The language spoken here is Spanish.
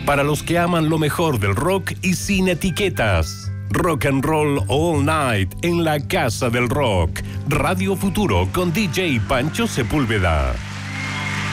Para los que aman lo mejor del rock y sin etiquetas. Rock and Roll All Night en la Casa del Rock. Radio Futuro con DJ Pancho Sepúlveda.